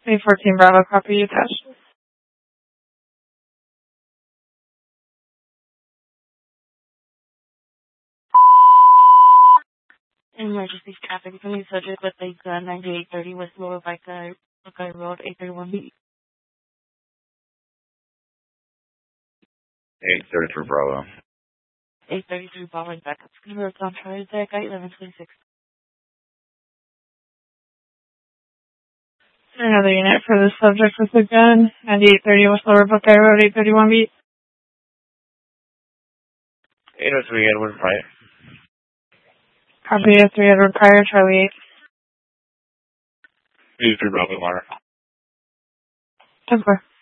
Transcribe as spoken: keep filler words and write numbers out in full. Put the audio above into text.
A fourteen Bravo, copy attached. Emergency traffic police subject with a gun, ninety-eight thirty West Lower Buckeye, Buckeye Road, eight thirty-one B. eight thirty-three Bravo. eight thirty-three Bravo, backup. Convert on charge deck, eleven twenty-six. Another unit for the subject with the gun, ninety-eight thirty West Lower Buckeye Road, eight thirty-one B. eight oh three Edward Prior. Copy of three Edward Pryor, Charlie eight. eight three Bravo, Water. ten four.